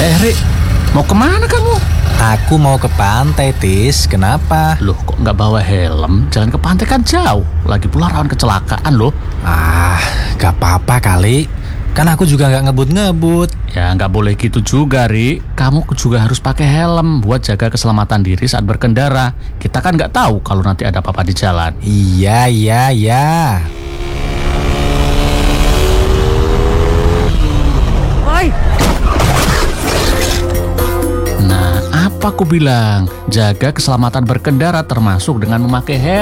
Rik, mau kemana kamu? Aku mau ke pantai, Tis. Kenapa? Loh, kok nggak bawa helm? Jalan ke pantai kan jauh. Lagi pula rawan kecelakaan loh. Gak apa-apa kali. Kan aku juga gak ngebut-ngebut. Ya nggak boleh gitu juga, Rik. Kamu juga harus pakai helm buat jaga keselamatan diri saat berkendara. Kita kan nggak tahu kalau nanti ada apa-apa di jalan. Iya. Nah, apa aku bilang? Jaga keselamatan berkendara termasuk dengan memakai helm.